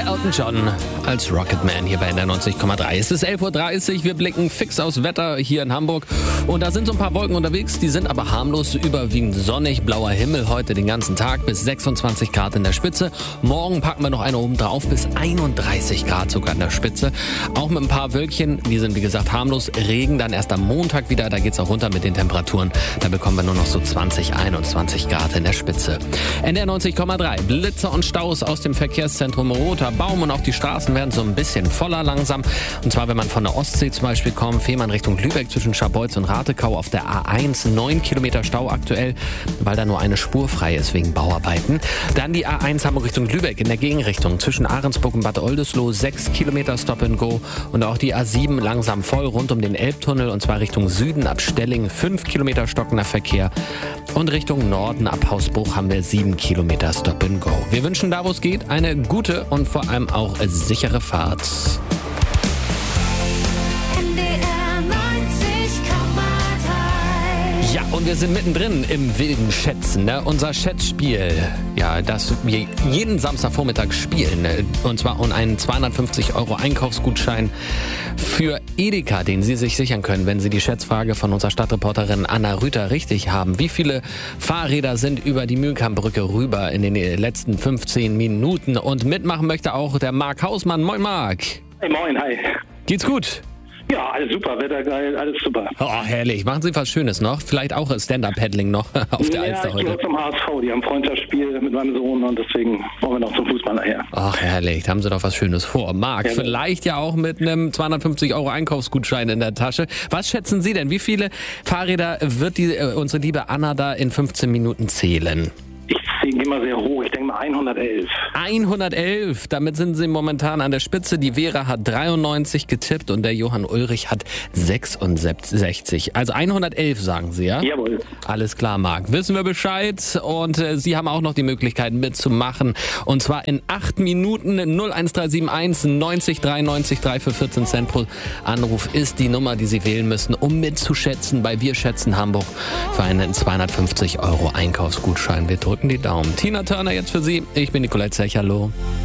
Der Elton John als Rocketman hier bei NDR 90,3. Es ist 11.30 Uhr, wir blicken fix aufs Wetter hier in Hamburg. Und da sind so ein paar Wolken unterwegs, die sind aber harmlos, überwiegend sonnig, blauer Himmel heute den ganzen Tag bis 26 Grad in der Spitze. Morgen packen wir noch eine oben drauf bis 31 Grad sogar in der Spitze. Auch mit ein paar Wölkchen, die sind wie gesagt harmlos. Regen dann erst am Montag wieder, da geht's auch runter mit den Temperaturen. Da bekommen wir nur noch so 20, 21 Grad in der Spitze. NDR 90,3, Blitze und Staus aus dem Verkehrszentrum Roter Baum und auch die Straßen werden so ein bisschen voller langsam. Und zwar, wenn man von der Ostsee zum Beispiel kommt, Fehmarn Richtung Lübeck zwischen Scharbeutz und Ratekau auf der A1 9 Kilometer Stau aktuell, weil da nur eine Spur frei ist wegen Bauarbeiten. Dann die A1 Hamburg Richtung Lübeck in der Gegenrichtung zwischen Ahrensburg und Bad Oldesloe 6 Kilometer Stop and Go und auch die A7 langsam voll rund um den Elbtunnel und zwar Richtung Süden ab Stelling 5 Kilometer stockender Verkehr und Richtung Norden ab Hausbruch haben wir 7 Kilometer Stop and Go. Wir wünschen da, wo es geht, eine gute und vor allem auch sichere Fahrt. Ja, und wir sind mittendrin im wilden Schätzen, ne? Unser Schätzspiel, ja, das wir jeden Samstagvormittag spielen, ne? Und zwar um einen 250 € Einkaufsgutschein für Edeka, den Sie sich sichern können, wenn Sie die Schätzfrage von unserer Stadtreporterin Anna Rüther richtig haben. Wie viele Fahrräder sind über die Mühlkammbrücke rüber in den letzten 15 Minuten? Und mitmachen möchte auch der Marc Hausmann. Moin, Marc. Hey, moin, hi. Geht's gut? Ja, alles super, Wetter geil, alles super. Oh, herrlich. Machen Sie was Schönes noch? Vielleicht auch Stand-Up-Paddling noch auf der Alster heute? Ja, ich bin zum HSV. Die haben Freundschaftsspiel mit meinem Sohn und deswegen wollen wir noch zum Fußball nachher. Ach, herrlich. Da haben Sie doch was Schönes vor. Marc, ja, vielleicht ja auch mit einem 250 € Einkaufsgutschein in der Tasche. Was schätzen Sie denn? Wie viele Fahrräder wird unsere liebe Anna da in 15 Minuten zählen? Ich gehe mal sehr hoch. Ich denke mal 111. 111. Damit sind Sie momentan an der Spitze. Die Vera hat 93 getippt und der Johann Ulrich hat 66. Also 111 sagen Sie, ja? Jawohl. Alles klar, Marc. Wissen wir Bescheid. Und Sie haben auch noch die Möglichkeit mitzumachen. Und zwar in 8 Minuten 01371 90 93 3 für 14 Cent pro Anruf ist die Nummer, die Sie wählen müssen, um mitzuschätzen bei Wir schätzen Hamburg für einen 250 € Einkaufsgutschein. Wir drücken die Daumen. Tina Turner jetzt für Sie. Ich bin Nicolai Zech. Hallo.